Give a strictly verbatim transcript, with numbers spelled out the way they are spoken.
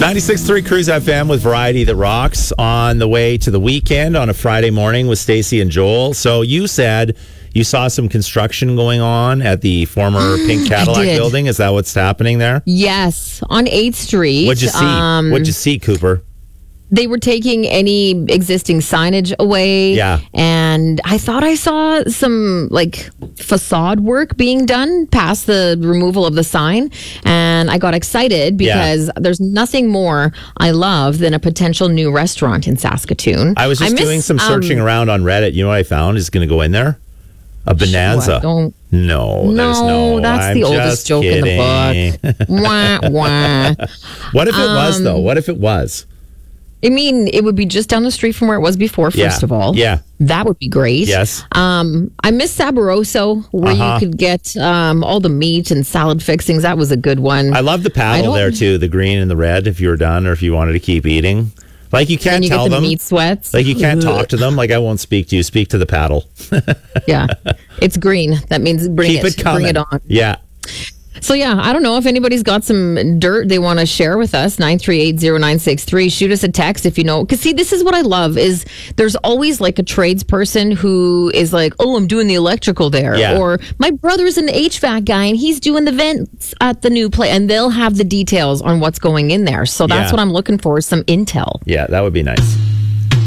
ninety-six point three Cruise F M with Variety That Rocks on the way to the weekend on a Friday morning with Stacey and Joel. So you said you saw some construction going on at the former Pink Cadillac building. Is that what's happening there? Yes, on eighth Street. What'd you see? Um, What'd you see, Cooper? They were taking any existing signage away. Yeah. And I thought I saw some like facade work being done past the removal of the sign. And I got excited because yeah. there's nothing more I love than a potential new restaurant in Saskatoon. I was just I miss, doing some searching um, around on Reddit. You know what I found is going to go in there? A Bonanza. Don't. No, no, there's no. That's I'm the oldest joke kidding. in the book. Wah, wah. What if it um, was, though? What if it was? I mean, it would be just down the street from where it was before, first yeah. of all. Yeah. That would be great. Yes. Um, I miss Saboroso, where uh-huh. you could get um, all the meat and salad fixings. That was a good one. I love the paddle there, too, the green and the red, if you were done or if you wanted to keep eating. Like, you can't you tell get the them. meat sweats. Like, you can't talk to them. Like, I won't speak to you. Speak to the paddle. Yeah. It's green. That means bring keep it. it coming. Bring it on. Yeah. So, yeah, I don't know if anybody's got some dirt they want to share with us. nine three eight, zero nine six three. Shoot us a text if you know. Because, see, this is what I love is there's always like a tradesperson who is like, oh, I'm doing the electrical there. Yeah. Or my brother's an H V A C guy and he's doing the vents at the new place. And they'll have the details on what's going in there. So that's yeah. what I'm looking for is some intel. Yeah, that would be nice.